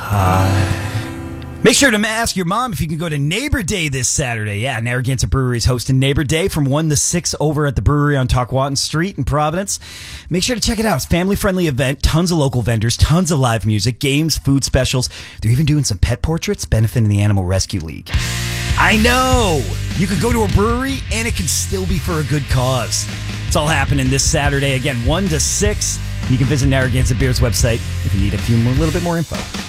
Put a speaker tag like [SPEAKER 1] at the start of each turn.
[SPEAKER 1] Make sure to ask your mom if you can go to Neighbor Day this Saturday. Yeah, Narragansett Brewery is hosting Neighbor Day from 1 to 6 over at the brewery on Talkwauton Street in Providence. Make sure to check it out. It's a family-friendly event, tons of local vendors, tons of live music, games, food specials. They're even doing some pet portraits benefiting the Animal Rescue League. I know! You could go to a brewery and it can still be for a good cause. It's all happening this Saturday. Again, 1 to 6. You can visit Narragansett Beer's website if you need a little bit more info.